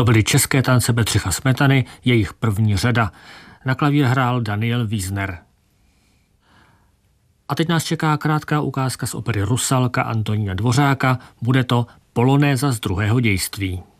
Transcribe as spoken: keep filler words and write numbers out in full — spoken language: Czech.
To byly české tance Bedřicha Smetany, jejich první řada. Na klavír hrál Daniel Wiesner. A teď nás čeká krátká ukázka z opery Rusalka Antonína Dvořáka. Bude to Polonéza z druhého dějství.